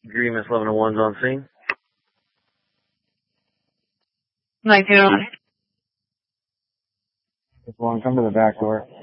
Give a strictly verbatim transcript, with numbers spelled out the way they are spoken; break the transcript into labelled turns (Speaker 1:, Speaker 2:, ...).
Speaker 1: Agreements eleven oh one's on scene.
Speaker 2: nineteen oh nine.
Speaker 3: Just one, come to the back door.